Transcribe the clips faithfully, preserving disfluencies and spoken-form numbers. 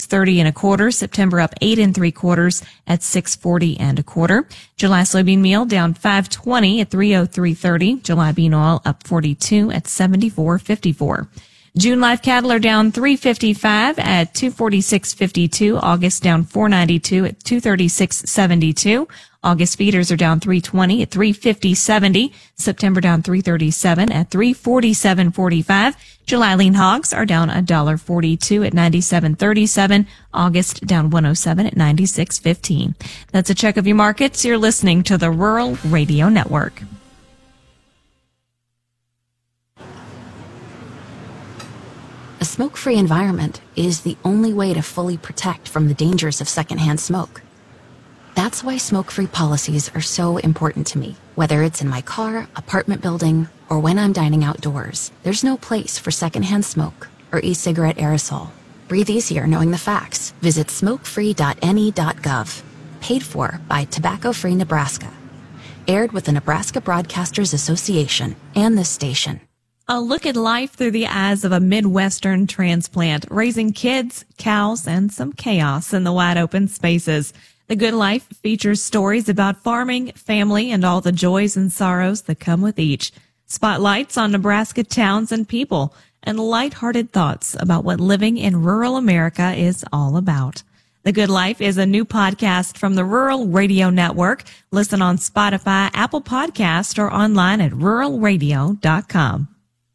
thirty and a quarter. September up eight and three quarters at six forty and a quarter. July soybean meal down five twenty at three oh three thirty. July bean oil up forty-two at seventy-four fifty-four. June live cattle are down three fifty-five at two forty-six fifty-two. August down four ninety-two at two thirty-six seventy-two. August feeders are down three twenty at three fifty seventy. September down three thirty-seven at three forty-seven forty-five. July lean hogs are down one forty-two at ninety-seven thirty-seven. August down one oh seven at ninety-six fifteen. That's a check of your markets. You're listening to the Rural Radio Network. A smoke-free environment is the only way to fully protect from the dangers of secondhand smoke. That's why smoke-free policies are so important to me. Whether it's in my car, apartment building, or when I'm dining outdoors, there's no place for secondhand smoke or e-cigarette aerosol. Breathe easier knowing the facts. Visit smoke free dot N E dot gov. Paid for by Tobacco Free Nebraska. Aired with the Nebraska Broadcasters Association and this station. A look at life through the eyes of a Midwestern transplant, raising kids, cows, and some chaos in the wide open spaces. The Good Life features stories about farming, family, and all the joys and sorrows that come with each. Spotlights on Nebraska towns and people, and lighthearted thoughts about what living in rural America is all about. The Good Life is a new podcast from the Rural Radio Network. Listen on Spotify, Apple Podcast, or online at rural radio dot com.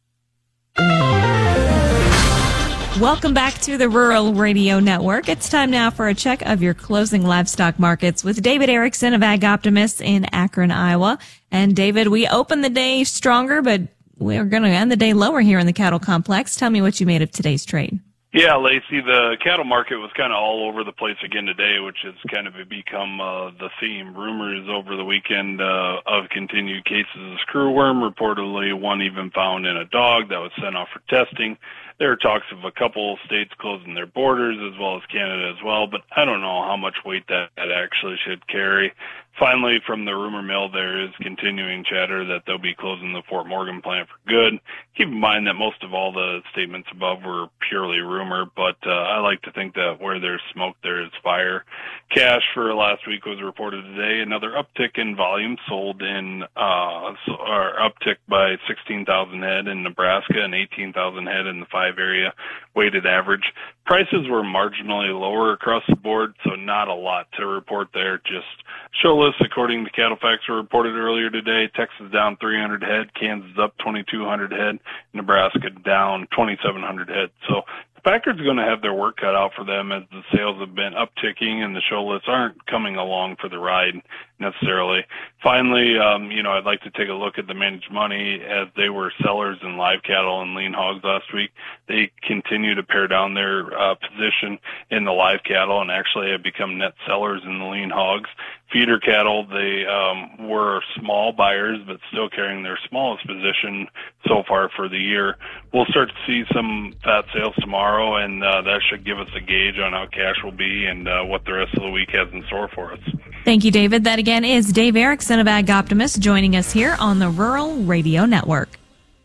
Welcome back to the Rural Radio Network. It's time now for a check of your closing livestock markets with David Erickson of Ag Optimist in Akron, Iowa. And David, we opened the day stronger, but we're going to end the day lower here in the cattle complex. Tell me what you made of today's trade. Yeah, Lacey, the cattle market was kind of all over the place again today, which has kind of become uh, the theme. Rumors over the weekend uh, of continued cases of screwworm, reportedly one even found in a dog that was sent off for testing. There are talks of a couple states closing their borders as well as Canada as well, but I don't know how much weight that, that actually should carry. Finally, from the rumor mill, there is continuing chatter that they'll be closing the Fort Morgan plant for good. Keep in mind that most of all the statements above were purely rumor, but uh, I like to think that where there's smoke, there is fire. Cash for last week was reported today. Another uptick in volume sold in, uh, so, or uptick by sixteen thousand head in Nebraska and eighteen thousand head in the five area weighted average. Prices were marginally lower across the board, so not a lot to report there. Just show lists according to Cattle Facts were reported earlier today. Texas down three hundred head, Kansas up twenty-two hundred head, Nebraska down twenty-seven hundred head. So the Packers are going to have their work cut out for them as the sales have been upticking and the show lists aren't coming along for the ride necessarily. Finally, um, you know, I'd like to take a look at the managed money as they were sellers in live cattle and lean hogs last week. They continue to pare down their uh, position in the live cattle and actually have become net sellers in the lean hogs. Feeder cattle, they um, were small buyers, but still carrying their smallest position so far for the year. We'll start to see some fat sales tomorrow, and uh, that should give us a gauge on how cash will be and uh, what the rest of the week has in store for us. Thank you, David. That again is Dave Erickson of Ag Optimist joining us here on the Rural Radio Network.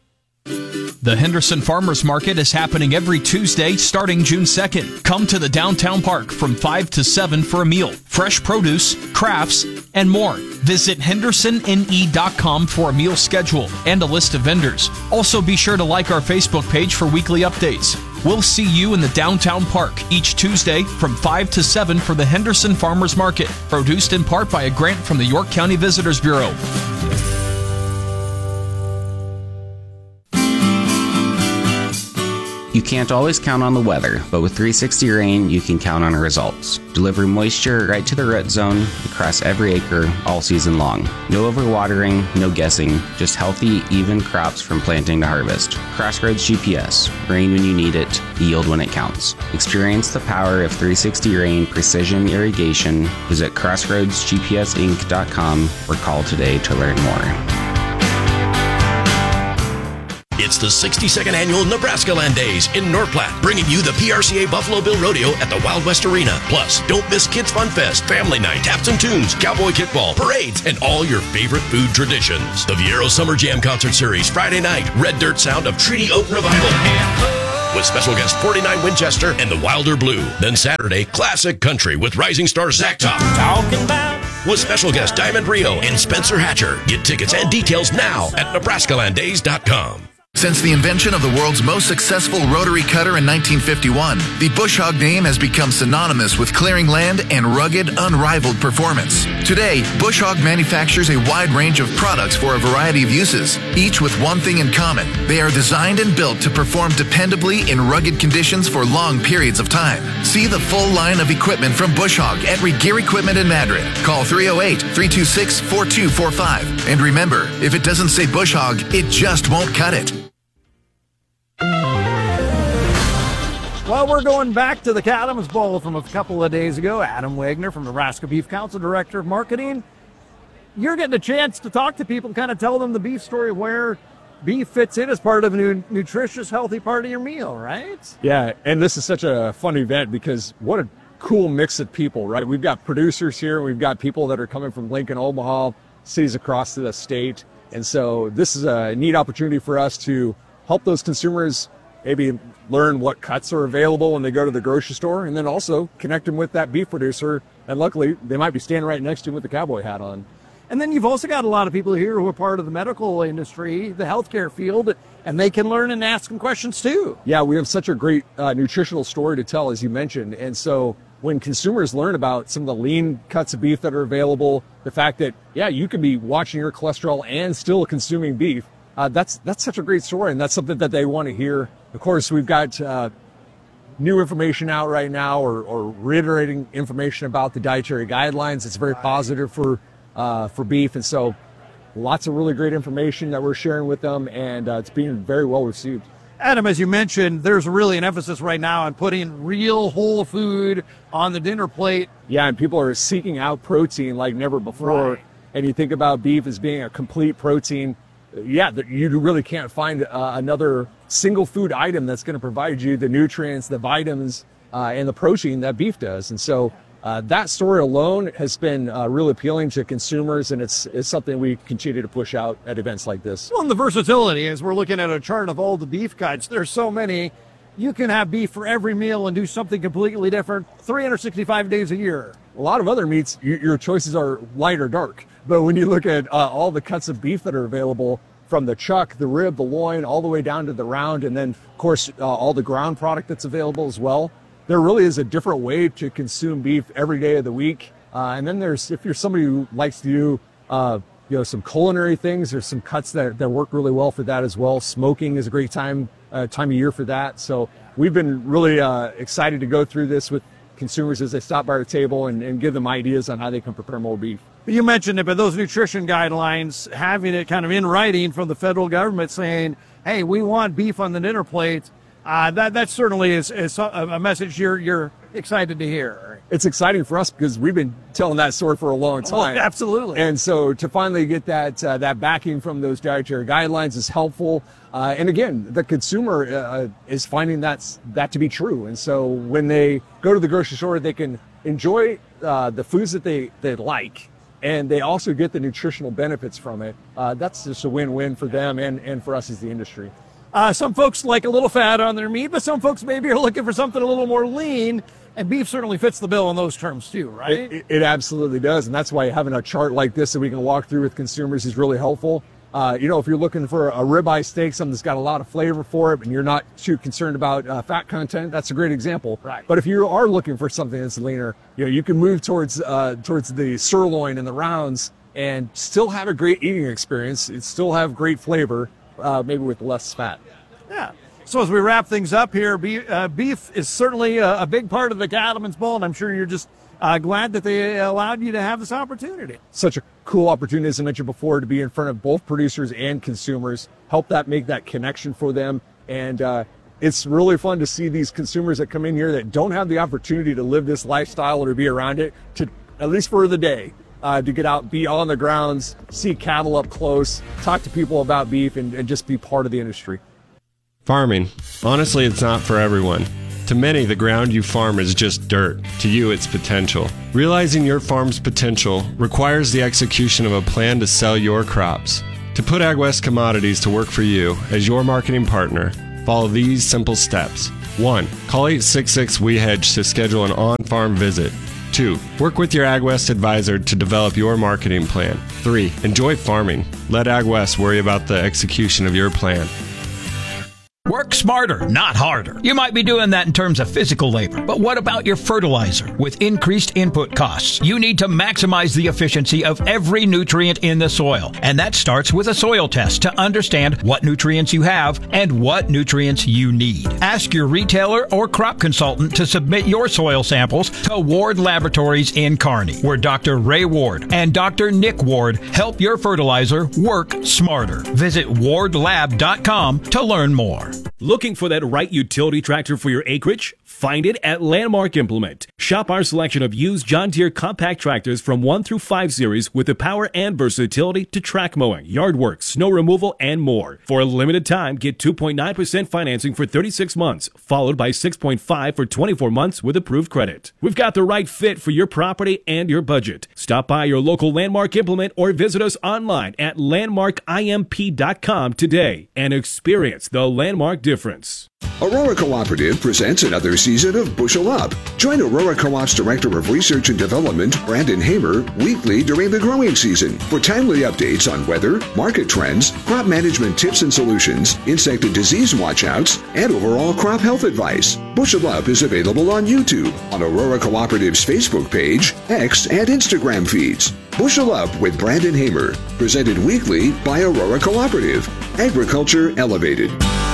The Henderson Farmers Market is happening every Tuesday starting June second. Come to the downtown park from five to seven for a meal, fresh produce, crafts, and more. Visit henderson n e dot com for a meal schedule and a list of vendors. Also be sure to like our Facebook page for weekly updates. We'll see you in the downtown park each Tuesday from five to seven for the Henderson Farmers Market, produced in part by a grant from the York County Visitors Bureau. You can't always count on the weather, but with three sixty Rain, you can count on results. Deliver moisture right to the root zone across every acre all season long. No overwatering, no guessing, just healthy, even crops from planting to harvest. Crossroads G P S. Rain when you need it, yield when it counts. Experience the power of three sixty Rain Precision Irrigation. Visit crossroads g p s inc dot com or call today to learn more. It's the sixty-second Annual Nebraska Land Days in North Platte, bringing you the P R C A Buffalo Bill Rodeo at the Wild West Arena. Plus, don't miss Kids Fun Fest, Family Night, Taps and Tunes, Cowboy Kickball, parades, and all your favorite food traditions. The Viero Summer Jam Concert Series, Friday night, Red Dirt Sound of Treaty Oak Revival. with special guest forty-nine Winchester and the Wilder Blue. Then Saturday, classic country with rising star Zach Top. Talking about With special guest Diamond Rio and Spencer Hatcher. Get tickets and details now at Nebraska Land Days dot com. Since the invention of the world's most successful rotary cutter in nineteen fifty-one, the Bush Hog name has become synonymous with clearing land and rugged, unrivaled performance. Today, Bush Hog manufactures a wide range of products for a variety of uses, each with one thing in common. They are designed and built to perform dependably in rugged conditions for long periods of time. See the full line of equipment from Bush Hog at Regear Equipment in Madrid. Call three oh eight, three two six, four two four five. And remember, if it doesn't say Bush Hog, it just won't cut it. Well, we're going back to the Cattlemen's Bowl from a couple of days ago. Adam Wagner from Nebraska Beef Council, Director of Marketing. You're getting a chance to talk to people and kind of tell them the beef story, where beef fits in as part of a new, nutritious, healthy part of your meal, right? Yeah, and this is such a fun event because what a cool mix of people, right? We've got producers here, we've got people that are coming from Lincoln, Omaha, cities across the state. And so this is a neat opportunity for us to help those consumers maybe learn what cuts are available when they go to the grocery store, and then also connect them with that beef producer. And luckily, they might be standing right next to him with the cowboy hat on. And then you've also got a lot of people here who are part of the medical industry, the healthcare field, and they can learn and ask them questions too. Yeah, we have such a great uh, nutritional story to tell, as you mentioned. And so when consumers learn about some of the lean cuts of beef that are available, the fact that, yeah, you can be watching your cholesterol and still consuming beef, uh, that's that's such a great story, and that's something that they want to hear. Of course, we've got uh, new information out right now, or, or reiterating information about the dietary guidelines. It's very positive for uh, for beef, and so lots of really great information that we're sharing with them, and uh, it's being very well received. Adam, as you mentioned, there's really an emphasis right now on putting real whole food on the dinner plate. Yeah, and people are seeking out protein like never before. Right. And you think about beef as being a complete protein. Yeah, you really can't find uh, another single food item that's going to provide you the nutrients, the vitamins, uh, and the protein that beef does. And so uh, that story alone has been uh, really appealing to consumers, and it's, it's something we continue to push out at events like this. Well, and the versatility, as we're looking at a chart of all the beef cuts, there's so many. You can have beef for every meal and do something completely different three hundred sixty-five days a year. A lot of other meats, you, your choices are light or dark. But when you look at uh, all the cuts of beef that are available, from the chuck, the rib, the loin, all the way down to the round, and then, of course, uh, all the ground product that's available as well, there really is a different way to consume beef every day of the week. Uh, and then there's, if you're somebody who likes to do, uh, you know, some culinary things, there's some cuts that, that work really well for that as well. Smoking is a great time, uh, time of year for that. So we've been really uh, excited to go through this with consumers as they stop by our table and, and give them ideas on how they can prepare more beef. You mentioned it, but those nutrition guidelines, having it kind of in writing from the federal government saying, hey, we want beef on the dinner plate, uh, that that certainly is, is a message you're you're excited to hear. It's exciting for us because we've been telling that story for a long time. Oh, absolutely. And so to finally get that uh, that backing from those dietary guidelines is helpful. Uh, and again, the consumer uh, is finding that's, that to be true. And so when they go to the grocery store, they can enjoy uh, the foods that they, they like, and they also get the nutritional benefits from it. Uh, that's just a win-win for them and, and for us as the industry. Uh, some folks like a little fat on their meat, but some folks maybe are looking for something a little more lean, and beef certainly fits the bill in those terms too, right? It, it, it absolutely does, and that's why having a chart like this that we can walk through with consumers is really helpful. Uh, you know, if you're looking for a ribeye steak, something that's got a lot of flavor for it, and you're not too concerned about uh, fat content, that's a great example. Right. But if you are looking for something that's leaner, you know, you can move towards uh, towards the sirloin and the rounds, and still have a great eating experience. It still have great flavor, uh, maybe with less fat. Yeah. So as we wrap things up here, beef, uh, beef is certainly a, a big part of the Cattlemen's Bowl, and I'm sure you're just uh, glad that they allowed you to have this opportunity. Such a cool opportunity, as I mentioned before, to be in front of both producers and consumers, help that make that connection for them. And uh, it's really fun to see these consumers that come in here that don't have the opportunity to live this lifestyle or to be around it, to at least for the day, uh, to get out, be on the grounds, see cattle up close, talk to people about beef, and, and just be part of the industry. Farming. Honestly, it's not for everyone. To many, the ground you farm is just dirt. To you, it's potential. Realizing your farm's potential requires the execution of a plan to sell your crops. To put AgWest Commodities to work for you as your marketing partner, follow these simple steps. one. Call eight six six W E Hedge to schedule an on-farm visit. two. Work with your AgWest advisor to develop your marketing plan. three. Enjoy farming. Let AgWest worry about the execution of your plan. Work smarter, not harder. You might be doing that in terms of physical labor, but what about your fertilizer? With increased input costs, you need to maximize the efficiency of every nutrient in the soil. And that starts with a soil test to understand what nutrients you have and what nutrients you need. Ask your retailer or crop consultant to submit your soil samples to Ward Laboratories in Kearney, where Doctor Ray Ward and Doctor Nick Ward help your fertilizer work smarter. Visit ward lab dot com to learn more. Looking for that right utility tractor for your acreage? Find it at Landmark Implement. Shop our selection of used John Deere compact tractors from one through five series with the power and versatility to track mowing, yard work, snow removal, and more. For a limited time, get two point nine percent financing for thirty-six months, followed by six point five for twenty-four months with approved credit. We've got the right fit for your property and your budget. Stop by your local Landmark Implement or visit us online at landmark imp dot com today and experience the Landmark difference. Aurora Cooperative presents another season of Bushel Up. Join Aurora Co-op's Director of Research and Development, Brandon Hamer, weekly during the growing season for timely updates on weather, market trends, crop management tips and solutions, insect and disease watchouts, and overall crop health advice. Bushel Up is available on YouTube, on Aurora Cooperative's Facebook page, X, and Instagram feeds. Bushel Up with Brandon Hamer, presented weekly by Aurora Cooperative. Agriculture Elevated.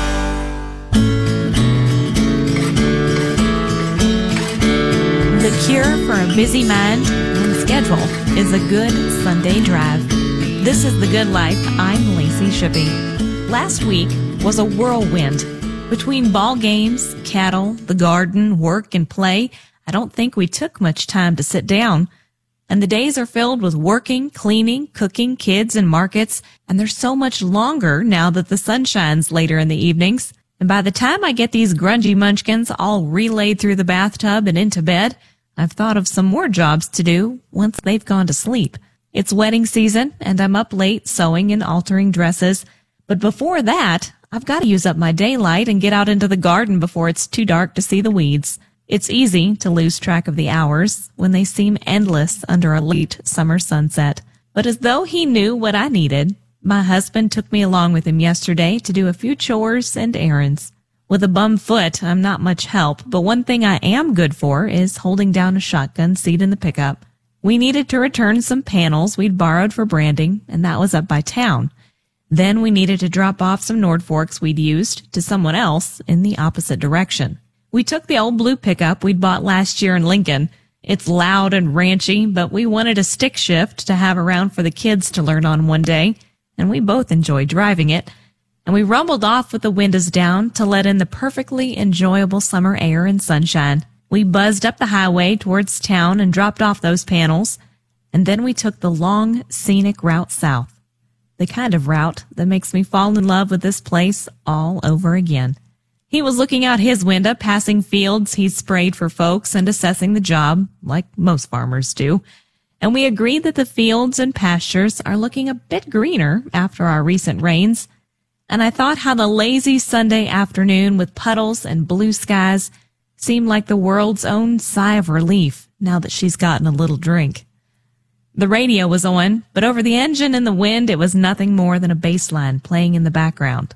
The cure for a busy mind and schedule is a good Sunday drive. This is The Good Life. I'm Lacey Shippey. Last week was a whirlwind. Between ball games, cattle, the garden, work, and play, I don't think we took much time to sit down. And the days are filled with working, cleaning, cooking, kids, and markets, and they're so much longer now that the sun shines later in the evenings. And by the time I get these grungy munchkins all relayed through the bathtub and into bed, I've thought of some more jobs to do once they've gone to sleep. It's wedding season, and I'm up late sewing and altering dresses. But before that, I've got to use up my daylight and get out into the garden before it's too dark to see the weeds. It's easy to lose track of the hours when they seem endless under a late summer sunset. But as though he knew what I needed, my husband took me along with him yesterday to do a few chores and errands. With a bum foot, I'm not much help, but one thing I am good for is holding down a shotgun seat in the pickup. We needed to return some panels we'd borrowed for branding, and that was up by town. Then we needed to drop off some Nordforks we'd used to someone else in the opposite direction. We took the old blue pickup we'd bought last year in Lincoln. It's loud and ranchy, but we wanted a stick shift to have around for the kids to learn on one day, and we both enjoyed driving it. And we rumbled off with the windows down to let in the perfectly enjoyable summer air and sunshine. We buzzed up the highway towards town and dropped off those panels, and then we took the long, scenic route south. The kind of route that makes me fall in love with this place all over again. He was looking out his window, passing fields he's sprayed for folks and assessing the job, like most farmers do. And we agreed that the fields and pastures are looking a bit greener after our recent rains. And I thought how the lazy Sunday afternoon with puddles and blue skies seemed like the world's own sigh of relief now that she's gotten a little drink. The radio was on, but over the engine and the wind, it was nothing more than a bass line playing in the background.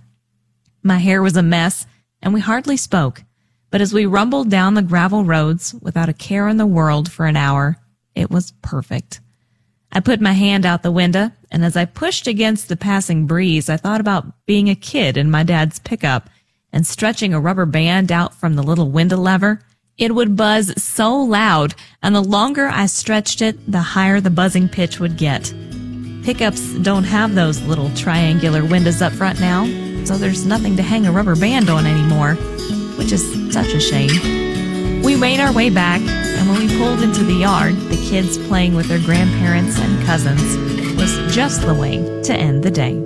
My hair was a mess, and we hardly spoke, but as we rumbled down the gravel roads without a care in the world for an hour, it was perfect. I put my hand out the window, and as I pushed against the passing breeze, I thought about being a kid in my dad's pickup and stretching a rubber band out from the little window lever. It would buzz so loud, and the longer I stretched it, the higher the buzzing pitch would get. Pickups don't have those little triangular windows up front now, so there's nothing to hang a rubber band on anymore, which is such a shame. We made our way back, and when we pulled into the yard, the kids playing with their grandparents and cousins was just the way to end the day.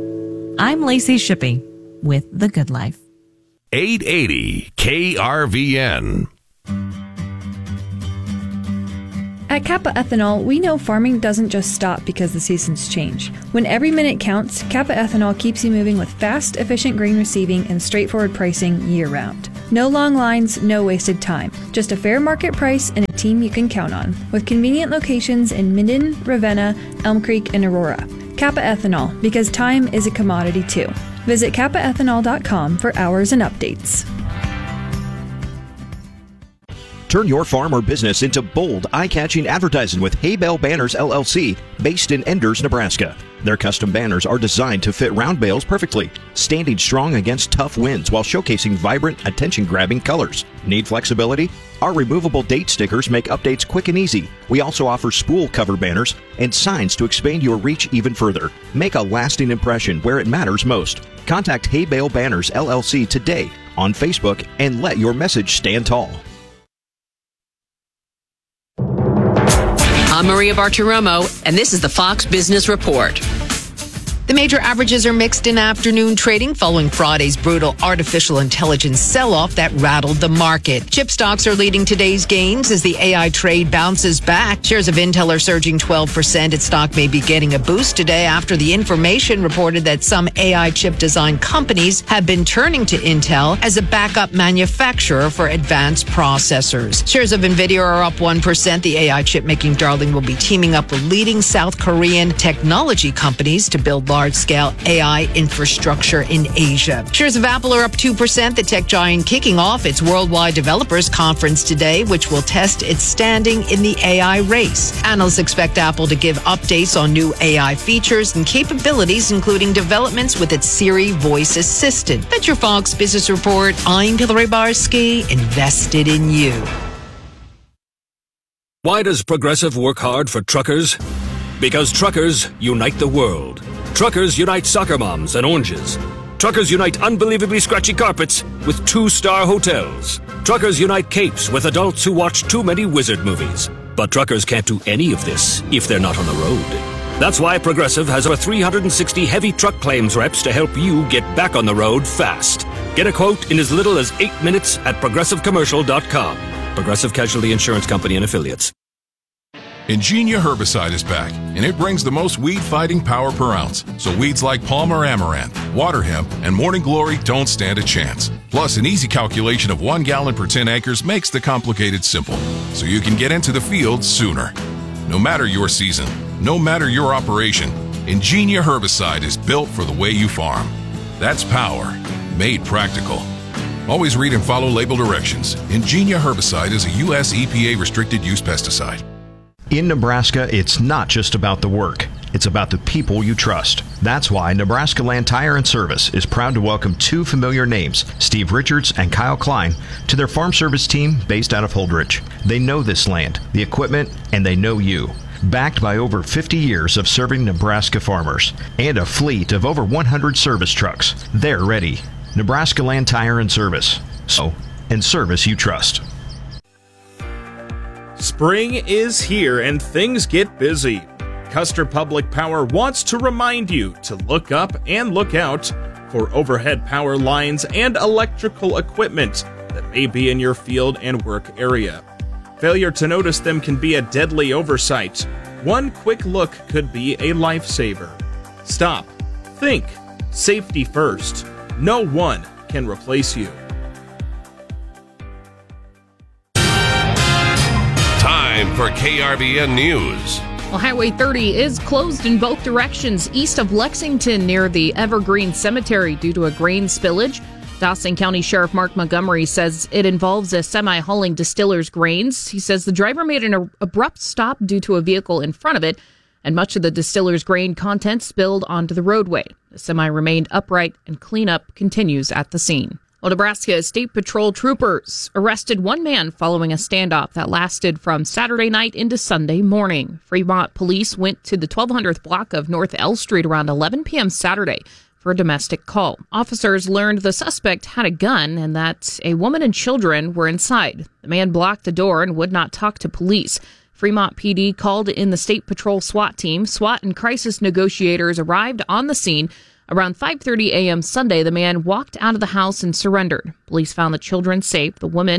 I'm Lacey Shippey with The Good Life. eight eighty K R V N. At Kappa Ethanol, we know farming doesn't just stop because the seasons change. When every minute counts, Kappa Ethanol keeps you moving with fast, efficient grain receiving and straightforward pricing year-round. No long lines, no wasted time. Just a fair market price and a team you can count on. With convenient locations in Minden, Ravenna, Elm Creek, and Aurora. Kappa Ethanol, because time is a commodity too. Visit kappa ethanol dot com for hours and updates. Turn your farm or business into bold, eye-catching advertising with Hay Bale Banners L L C, based in Enders, Nebraska. Their custom banners are designed to fit round bales perfectly, standing strong against tough winds while showcasing vibrant, attention-grabbing colors. Need flexibility? Our removable date stickers make updates quick and easy. We also offer spool cover banners and signs to expand your reach even further. Make a lasting impression where it matters most. Contact Hay Bale Banners L L C today on Facebook and let your message stand tall. I'm Maria Bartiromo, and this is the Fox Business Report. The major averages are mixed in afternoon trading following Friday's brutal artificial intelligence sell-off that rattled the market. Chip stocks are leading today's gains as the A I trade bounces back. Shares of Intel are surging twelve percent. Its stock may be getting a boost today after the information reported that some A I chip design companies have been turning to Intel as a backup manufacturer for advanced processors. Shares of Nvidia are up one percent. The A I chip-making darling will be teaming up with leading South Korean technology companies to build large-scale A I infrastructure in Asia. Shares of Apple are up two percent. The tech giant kicking off its Worldwide Developers Conference today, which will test its standing in the A I race. Analysts expect Apple to give updates on new A I features and capabilities, including developments with its Siri voice assistant. That's your Fox Business Report. I'm Hillary Barsky, invested in you. Why does Progressive work hard for truckers? Because truckers unite the world. Truckers unite soccer moms and oranges. Truckers unite unbelievably scratchy carpets with two-star hotels. Truckers unite capes with adults who watch too many wizard movies. But truckers can't do any of this if they're not on the road. That's why Progressive has over three hundred sixty heavy truck claims reps to help you get back on the road fast. Get a quote in as little as eight minutes at progressive commercial dot com. Progressive Casualty Insurance Company and Affiliates. Ingenia herbicide is back, and it brings the most weed-fighting power per ounce. So weeds like Palmer Amaranth, Water Hemp, and Morning Glory don't stand a chance. Plus, an easy calculation of one gallon per ten acres makes the complicated simple, so you can get into the field sooner. No matter your season, no matter your operation, Ingenia herbicide is built for the way you farm. That's power, made practical. Always read and follow label directions. Ingenia herbicide is a U S E P A restricted use pesticide. In Nebraska, it's not just about the work. It's about the people you trust. That's why Nebraska Land Tire and Service is proud to welcome two familiar names, Steve Richards and Kyle Klein, to their farm service team based out of Holdrege. They know this land, the equipment, and they know you. Backed by over fifty years of serving Nebraska farmers and a fleet of over one hundred service trucks, they're ready. Nebraska Land Tire and Service. So, and service you trust. Spring is here and things get busy. Custer Public Power wants to remind you to look up and look out for overhead power lines and electrical equipment that may be in your field and work area. Failure to notice them can be a deadly oversight. One quick look could be a lifesaver. Stop. Think. Safety first. No one can replace you. Time for K R B N News. Well, Highway thirty is closed in both directions east of Lexington near the Evergreen Cemetery due to a grain spillage. Dawson County Sheriff Mark Montgomery says it involves a semi hauling distiller's grains. He says the driver made an abrupt stop due to a vehicle in front of it, and much of the distiller's grain content spilled onto the roadway. The semi remained upright, and cleanup continues at the scene. Well, Nebraska State Patrol troopers arrested one man following a standoff that lasted from Saturday night into Sunday morning. Fremont police went to the twelve hundredth block of North L Street around eleven p.m. Saturday for a domestic call. Officers learned the suspect had a gun and that a woman and children were inside. The man blocked the door and would not talk to police. Fremont P D called in the State Patrol SWAT team. SWAT and crisis negotiators arrived on the scene. Around five thirty a.m. Sunday, the man walked out of the house and surrendered. Police found the children safe. The woman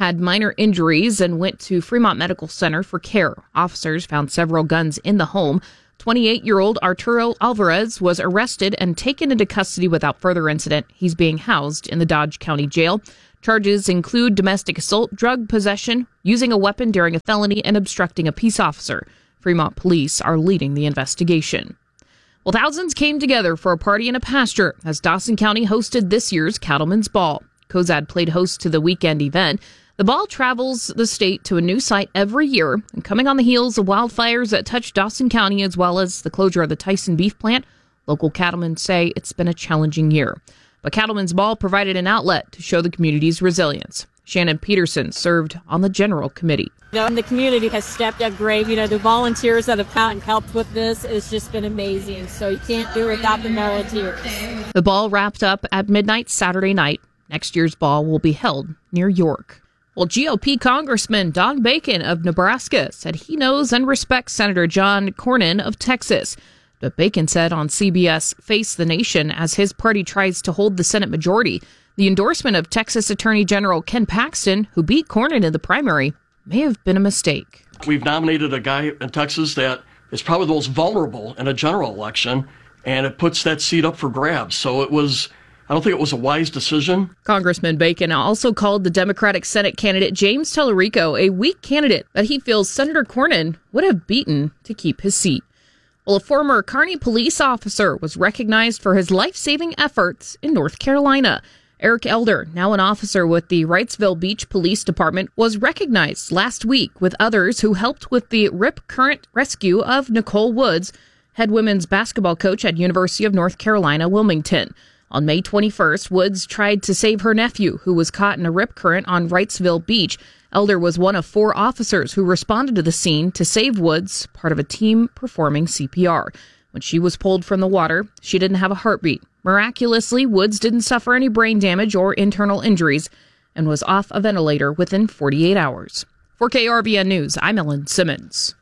had minor injuries and went to Fremont Medical Center for care. Officers found several guns in the home. twenty-eight-year-old Arturo Alvarez was arrested and taken into custody without further incident. He's being housed in the Dodge County Jail. Charges include domestic assault, drug possession, using a weapon during a felony, and obstructing a peace officer. Fremont police are leading the investigation. Well, thousands came together for a party in a pasture as Dawson County hosted this year's Cattlemen's Ball. Cozad played host to the weekend event. The ball travels the state to a new site every year, and coming on the heels of wildfires that touched Dawson County as well as the closure of the Tyson beef plant, local cattlemen say it's been a challenging year. But Cattlemen's Ball provided an outlet to show the community's resilience. Shannon Peterson served on the general committee. You know, and the community has stepped up great. You know, the volunteers that have come and helped with this, it's just been amazing. So you can't do it without the volunteers. The ball wrapped up at midnight Saturday night. Next year's ball will be held near York. Well, G O P Congressman Don Bacon of Nebraska said he knows and respects Senator John Cornyn of Texas. But Bacon said on C B S Face the Nation as his party tries to hold the Senate majority, the endorsement of Texas Attorney General Ken Paxton, who beat Cornyn in the primary, may have been a mistake. We've nominated a guy in Texas that is probably the most vulnerable in a general election, and it puts that seat up for grabs. So it was, I don't think it was a wise decision. Congressman Bacon also called the Democratic Senate candidate James Tellerico a weak candidate that he feels Senator Cornyn would have beaten to keep his seat. Well, a former Kearney police officer was recognized for his life-saving efforts in North Carolina. Eric Elder, now an officer with the Wrightsville Beach Police Department, was recognized last week with others who helped with the Rip Current rescue of Nicole Woods, head women's basketball coach at University of North Carolina, Wilmington. On May twenty-first, Woods tried to save her nephew, who was caught in a rip current on Wrightsville Beach. Elder was one of four officers who responded to the scene to save Woods, part of a team performing C P R. When she was pulled from the water, she didn't have a heartbeat. Miraculously, Woods didn't suffer any brain damage or internal injuries and was off a ventilator within forty-eight hours. For K R B N News, I'm Ellen Simmons.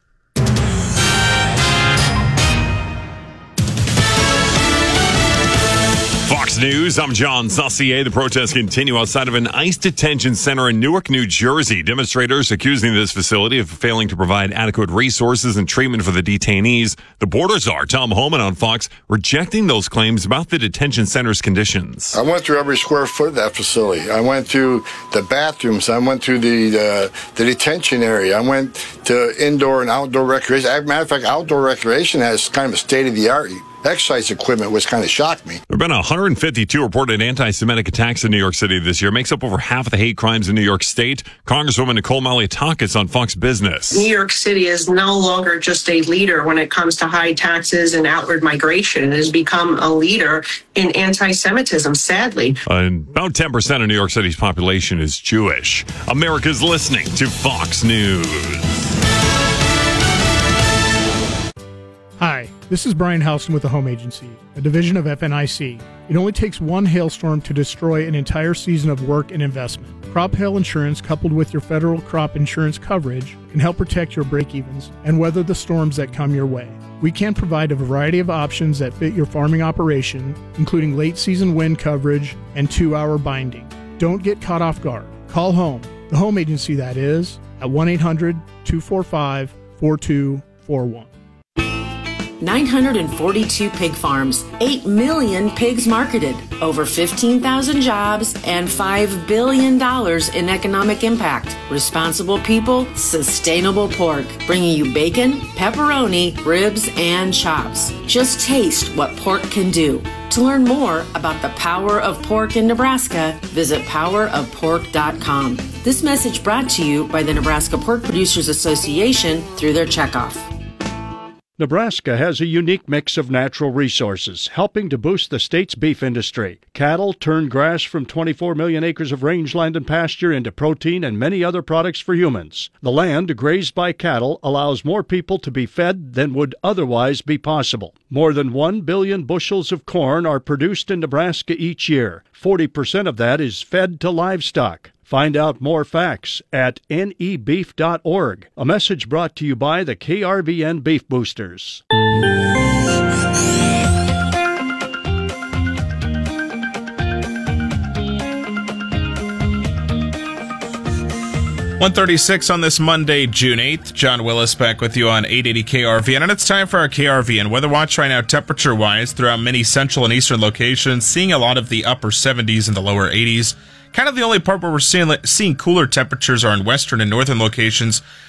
Fox News, I'm John Saucier. The protests continue outside of an ICE detention center in Newark, New Jersey. Demonstrators accusing this facility of failing to provide adequate resources and treatment for the detainees. The border czar, Tom Homan on Fox, rejecting those claims about the detention center's conditions. I went through every square foot of that facility. I went through the bathrooms. I went through the uh, the detention area. I went to indoor and outdoor recreation. As a matter of fact, outdoor recreation has kind of a state-of-the-art exercise equipment, which kind of shocked me. There have been one hundred fifty-two reported anti-Semitic attacks in New York City this year. Makes up over half of the hate crimes in New York State. Congresswoman Nicole Malliotakis on Fox Business. New York City is no longer just a leader when it comes to high taxes and outward migration. It has become a leader in anti-Semitism, sadly. Uh, about ten percent of New York City's population is Jewish. America's listening to Fox News. Hi, this is Brian Houston with the Home Agency, a division of F N I C. It only takes one hailstorm to destroy an entire season of work and investment. Crop hail insurance, coupled with your federal crop insurance coverage, can help protect your break-evens and weather the storms that come your way. We can provide a variety of options that fit your farming operation, including late-season wind coverage and two-hour binding. Don't get caught off guard. Call home, the Home Agency that is, at one eight hundred two four five four two four one. nine hundred forty-two pig farms, eight million pigs marketed, over fifteen thousand jobs, and five billion dollars in economic impact. Responsible people, sustainable pork, bringing you bacon, pepperoni, ribs, and chops. Just taste what pork can do. To learn more about the power of pork in Nebraska, visit power of pork dot com. This message brought to you by the Nebraska Pork Producers Association through their checkoff. Nebraska has a unique mix of natural resources, helping to boost the state's beef industry. Cattle turn grass from twenty-four million acres of rangeland and pasture into protein and many other products for humans. The land grazed by cattle allows more people to be fed than would otherwise be possible. More than one billion bushels of corn are produced in Nebraska each year. forty percent of that is fed to livestock. Find out more facts at N E beef dot org. A message brought to you by the K R B N Beef Boosters. one thirty-six on this Monday, June eighth. John Willis back with you on eight eighty K R V N. And it's time for our K R V N Weather Watch right now, temperature-wise, throughout many central and eastern locations, seeing a lot of the upper seventies and the lower eighties. Kind of the only part where we're seeing seeing cooler temperatures are in western and northern locations.